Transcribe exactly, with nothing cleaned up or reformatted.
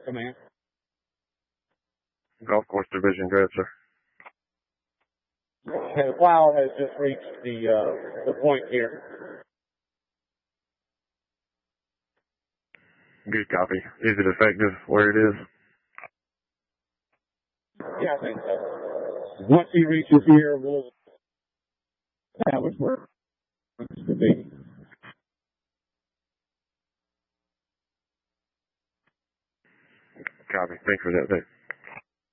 Command. Golf course division, go ahead, sir. Okay, the plow has just reached the uh, the point here. Good copy. Is it effective where it is? Yeah, I think so. Once he reaches here, we'll establish where it needs to be. Copy. Thanks for that, Dave.